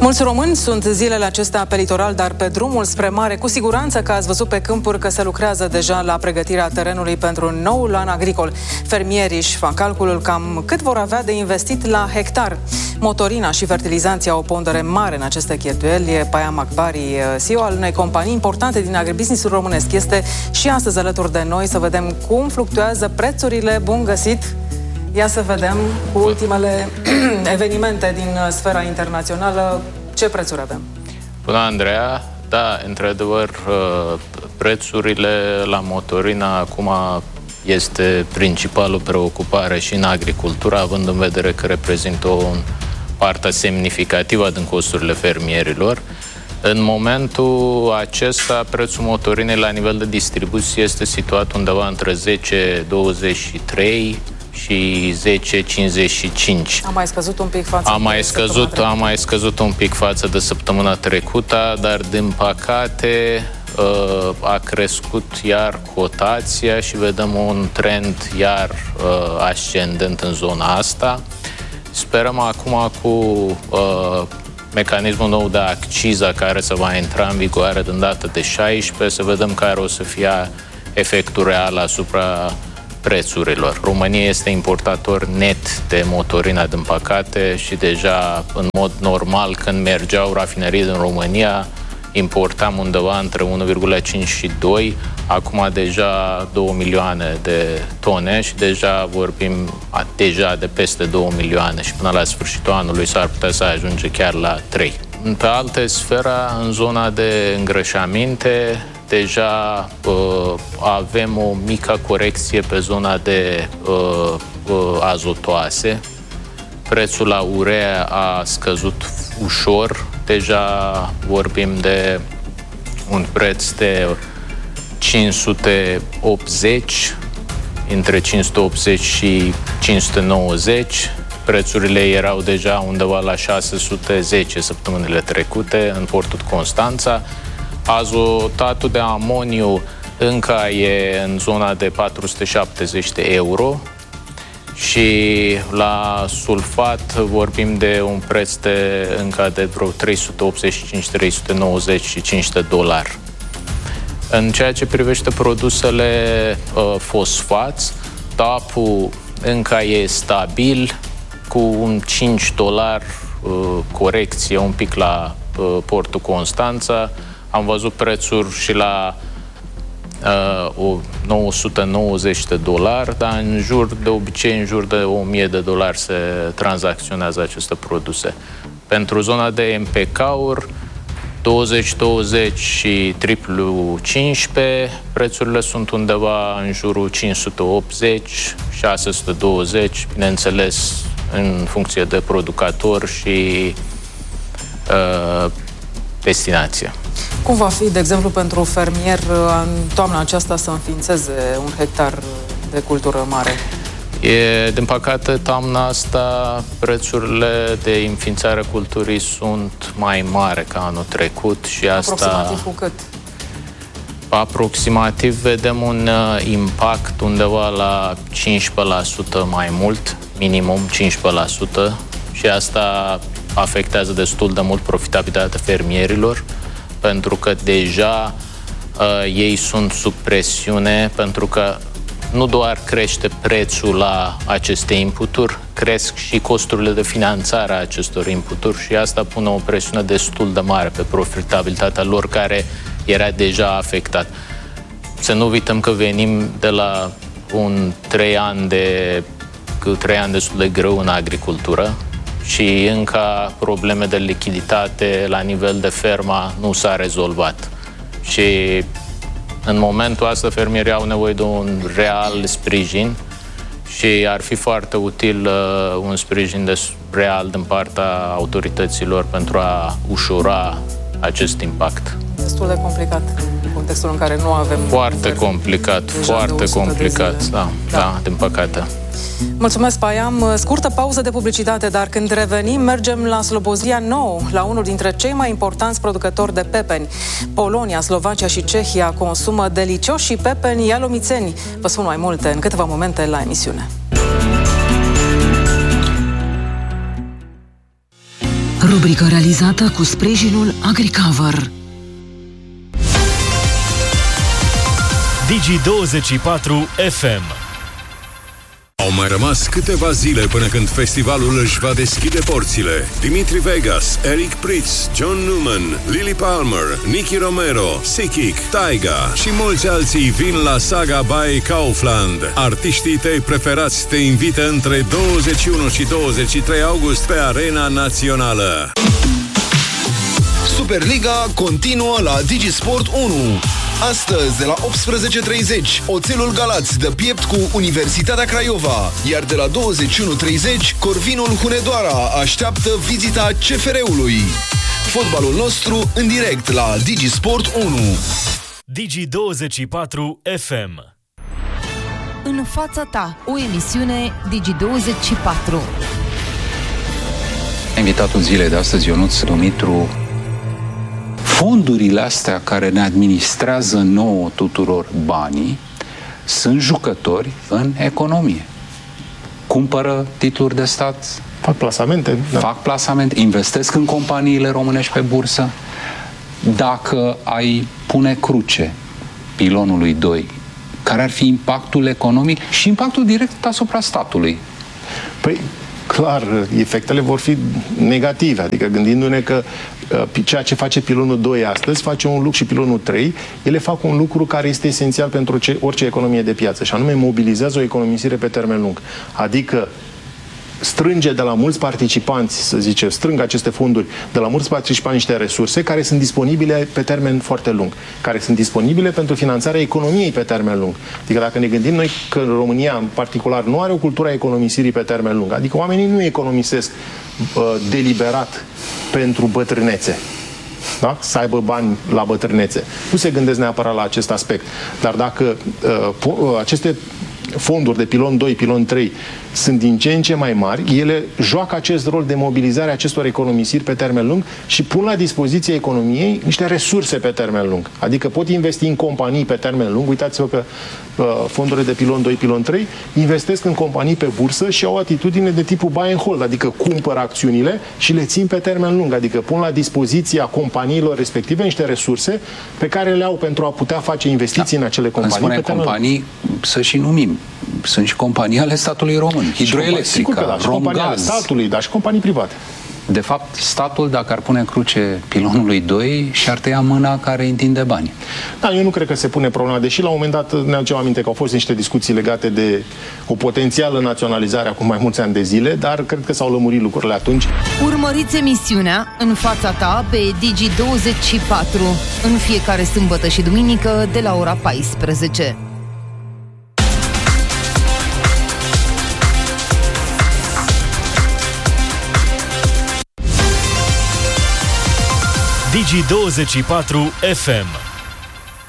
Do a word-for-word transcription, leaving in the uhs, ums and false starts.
Mulți români sunt zilele acestea pe litoral, dar pe drumul spre mare. Cu siguranță că ați văzut pe câmpuri că se lucrează deja la pregătirea terenului pentru noul an agricol. Fermierii își fac calculul cam cât vor avea de investit la hectar. Motorina și fertilizanții au o pondere mare în aceste cheltuieli. Payam Akbari, C E O al unei companii importante din agribusinessul românesc, este și astăzi alături de noi să vedem cum fluctuează prețurile. Bun găsit! Ia să vedem cu ultimele evenimente din sfera internațională ce prețuri avem. Bună, Andreea! Da, într-adevăr, prețurile la motorina acum este principală preocupare și în agricultură, având în vedere că reprezintă o parte semnificativă din costurile fermierilor. În momentul acesta, prețul motorinei la nivel de distribuție este situat undeva între zece douăzeci și trei și zece cincizeci și cinci. A mai scăzut un pic față a mai scăzut, a mai scăzut un pic față de săptămâna trecută, dar din păcate a crescut iar cotația și vedem un trend iar ascendent în zona asta. Sperăm acum cu mecanismul nou de acciză care se va intra în vigoare din data de șaisprezece, să vedem care o să fie efectul real asupra prețurilor. România este importator net de motorina, din păcate, și deja, în mod normal, când mergeau rafinerii din România, importam undeva între unu virgulă cinci și doi, acum deja două milioane de tone și deja vorbim deja de peste două milioane și până la sfârșitul anului s-ar putea să ajunge chiar la trei. Pe alte sfera, în zona de îngrășăminte, deja uh, avem o mică corecție pe zona de uh, uh, azotoase. Prețul la urea a scăzut ușor. Deja vorbim de un preț de cinci sute optzeci, între cinci sute optzeci și cinci sute nouăzeci. Prețurile erau deja undeva la șase sute zece săptămânile trecute în portul Constanța. Azotatul de amoniu încă e în zona de patru sute șaptezeci de euro și la sulfat vorbim de un preț de încă de vreo trei sute optzeci și cinci, trei sute nouăzeci și cinci de dolari. În ceea ce privește produsele uh, fosfați, T A P-ul încă e stabil, cu un cinci dolari uh, corecție un pic la uh, portul Constanța. Am văzut prețuri și la uh, nouă sute nouăzeci de dolari, dar în jur, de obicei, în jur de o mie de dolari se tranzacționează aceste produse. Pentru zona de M P K-uri, douăzeci douăzeci și triplu cincisprezece, prețurile sunt undeva în jurul cinci sute optzeci, șase sute douăzeci, bineînțeles, în funcție de producător și uh, destinație. Cum va fi, de exemplu, pentru fermier în toamna aceasta să înființeze un hectar de cultură mare? E, din păcate, toamna asta prețurile de înființare culturii sunt mai mari ca anul trecut și asta... Aproximativ cu cât? Aproximativ vedem un uh, impact undeva la cincisprezece la sută mai mult, minimum cincisprezece la sută, și asta afectează destul de mult profitabilitatea fermierilor, pentru că deja uh, ei sunt sub presiune, pentru că nu doar crește prețul la aceste inputuri, cresc și costurile de finanțare a acestor inputuri și asta pune o presiune destul de mare pe profitabilitatea lor, care era deja afectat. Să nu uităm că venim de la un trei ani de trei ani destul de greu în agricultură și încă probleme de lichiditate la nivel de fermă nu s-a rezolvat. Și în momentul ăsta fermierii au nevoie de un real sprijin și ar fi foarte util uh, un sprijin de real din partea autorităților pentru a ușura acest impact. Destul de complicat în contextul în care nu avem... Foarte complicat, foarte complicat, da, da, da, din păcate. Mulțumesc, Payam. Scurtă pauză de publicitate, dar când revenim, mergem la Slobozia nouă, la unul dintre cei mai importanți producători de pepeni. Polonia, Slovacia și Cehia consumă delicioși pepeni ialomițeni. Vă spun mai multe în câteva momente la emisiune. Rubrică realizată cu sprijinul Agricover. Digi douăzeci și patru F M. Au mai rămas câteva zile până când festivalul își va deschide porțile. Dimitri Vegas, Eric Prydz, John Newman, Lily Palmer, Nicky Romero, Sikic, Taiga și mulți alții vin la Saga by Kaufland. Artiștii tăi preferați te invită între douăzeci și unu și douăzeci și trei august pe Arena Națională. Superliga continuă la DigiSport unu. Astăzi, de la optsprezece și treizeci, Oțelul Galați dă piept cu Universitatea Craiova, iar de la douăzeci și unu și treizeci, Corvinul Hunedoara așteaptă vizita C F R-ului. Fotbalul nostru în direct la DigiSport unu. Digi douăzeci și patru F M. În fața ta, o emisiune Digi douăzeci și patru. Invitatul zilei de astăzi, Ionuț Dumitru. Fondurile astea care ne administrează nouă tuturor banii sunt jucători în economie. Cumpără titluri de stat, fac plasamente, da. fac plasamente, investesc în companiile românești pe bursă. Dacă ai pune cruce pilonului doi, care ar fi impactul economic și impactul direct asupra statului? Păi, clar, efectele vor fi negative, adică gândindu-ne că uh, ceea ce face pilonul doi astăzi face un lucru și pilonul trei, ele fac un lucru care este esențial pentru ce, orice economie de piață, și anume mobilizează o economisire pe termen lung. Adică strânge de la mulți participanți, să zicem, strâng aceste fonduri de la mulți participanți niște resurse care sunt disponibile pe termen foarte lung, care sunt disponibile pentru finanțarea economiei pe termen lung. Adică dacă ne gândim noi că România, în particular, nu are o cultură a economisirii pe termen lung, adică oamenii nu economisesc uh, deliberat pentru bătrânețe, da? Să aibă bani la bătrânețe. Nu se gândesc neapărat la acest aspect. Dar dacă uh, aceste fonduri de pilon doi, pilon trei sunt din ce în ce mai mari, ele joacă acest rol de mobilizare a acestor economisiri pe termen lung și pun la dispoziție economiei niște resurse pe termen lung. Adică pot investi în companii pe termen lung. Uitați-vă că uh, fondurile de pilon doi, pilon trei investesc în companii pe bursă și au o atitudine de tipul buy and hold, adică cumpără acțiunile și le țin pe termen lung, adică pun la dispoziția companiilor respective niște resurse pe care le au pentru a putea face investiții da. în acele companii. Când spune companii, să și numim. Sunt și companii ale statului român. Hidroelectrica, da, și companii ale statului, dar și companii private. De fapt, statul, dacă ar pune cruce pilonului doi, și-ar tăia mâna care întinde bani. Da, eu nu cred că se pune problema, deși la un moment dat ne aducem aminte că au fost niște discuții legate de o potențială naționalizare acum mai mulți ani de zile, dar cred că s-au lămurit lucrurile atunci. Urmăriți emisiunea În fața ta pe Digi douăzeci și patru în fiecare sâmbătă și duminică de la ora paisprezece. Digi douăzeci și patru F M.